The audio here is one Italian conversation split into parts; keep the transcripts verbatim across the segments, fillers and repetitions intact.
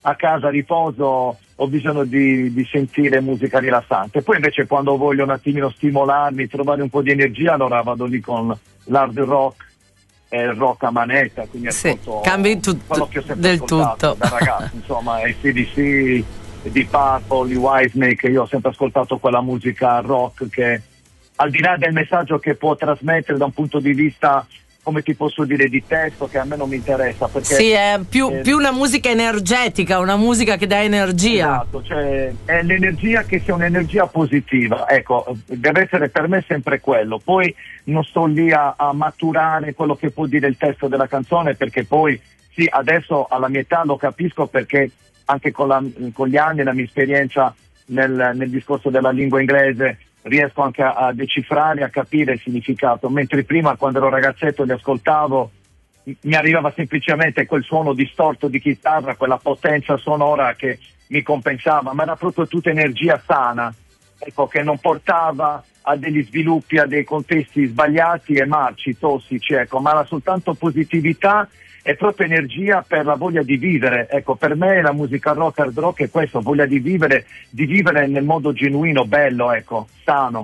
a casa a riposo ho bisogno di, di sentire musica rilassante. Poi invece quando voglio un attimino stimolarmi, trovare un po' di energia, allora vado lì con l'hard rock e il rock a manetta, quindi sì, ascolto cambi tut- quello che ho sempre del ascoltato tutto da ragazzo, insomma, A C D C, di Purple, di Whitesnake. Io ho sempre ascoltato quella musica rock che, al di là del messaggio che può trasmettere da un punto di vista, come ti posso dire, di testo, che a me non mi interessa, perché sì, è più, eh, più una musica energetica, una musica che dà energia. Esatto, cioè è l'energia, che sia un'energia positiva, ecco, deve essere per me sempre quello. Poi non sto lì a, a maturare quello che può dire il testo della canzone, perché poi sì, adesso alla mia età lo capisco, perché anche con, la, con gli anni, la mia esperienza nel, nel discorso della lingua inglese, riesco anche a, a decifrare, a capire il significato, mentre prima, quando ero ragazzetto, li ascoltavo, mi arrivava semplicemente quel suono distorto di chitarra, quella potenza sonora che mi compensava, ma era proprio tutta energia sana, ecco, che non portava a degli sviluppi, a dei contesti sbagliati e marci, tossici, ecco, ma era soltanto positività e proprio energia per la voglia di vivere. Ecco, per me la musica rock, hard rock è questo, voglia di vivere, di vivere nel modo genuino, bello, ecco, sano.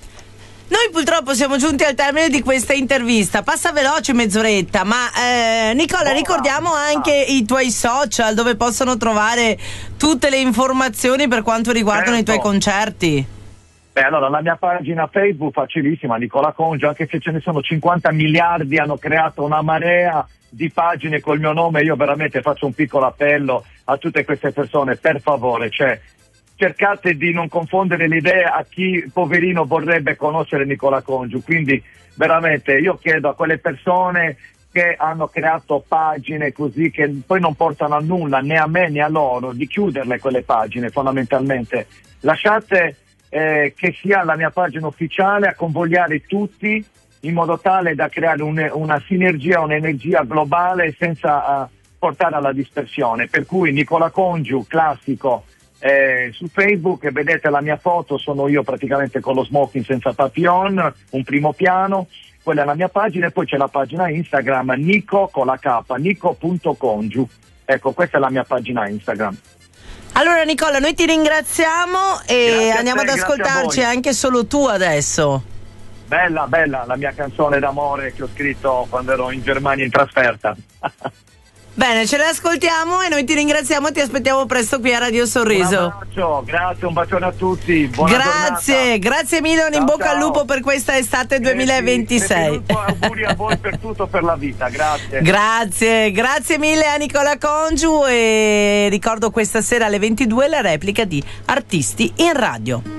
Noi purtroppo siamo giunti al termine di questa intervista, passa veloce mezz'oretta, ma eh, Nicola, oh, ricordiamo ah, anche ah. i tuoi social dove possono trovare tutte le informazioni per quanto riguardano certo. i tuoi concerti. Beh, allora, la mia pagina Facebook, facilissima, Nicola Congio, anche se ce ne sono cinquanta miliardi, hanno creato una marea di pagine col mio nome. Io veramente faccio un piccolo appello a tutte queste persone, per favore, cioè cercate di non confondere le idee a chi, poverino, vorrebbe conoscere Nicola Congiu. Quindi veramente io chiedo a quelle persone che hanno creato pagine così, che poi non portano a nulla, né a me né a loro, di chiuderle quelle pagine. Fondamentalmente lasciate eh, che sia la mia pagina ufficiale a convogliare tutti, in modo tale da creare un, una sinergia, un'energia globale senza uh, portare alla dispersione. Per cui Nicola Congiu, classico, eh, su Facebook, e vedete la mia foto, sono io praticamente con lo smoking senza papillon, un primo piano, quella è la mia pagina, e poi c'è la pagina Instagram Nico con la K, nico punto congiu. Ecco, questa è la mia pagina Instagram. Allora Nicola, noi ti ringraziamo e grazie andiamo te, ad ascoltarci anche solo tu adesso. Bella, bella, la mia canzone d'amore che ho scritto quando ero in Germania in trasferta. Bene, ce la ascoltiamo e noi ti ringraziamo, ti aspettiamo presto qui a Radio Sorriso. Un abbraccio, grazie, un bacione a tutti. Buona grazie, giornata. Grazie mille, un in bocca ciao. al lupo per questa estate duemilaventisei. Eh, auguri a voi per tutto, per la vita, grazie. Grazie, grazie mille a Nicola Congiu, e ricordo questa sera alle ventidue la replica di Artisti in Radio.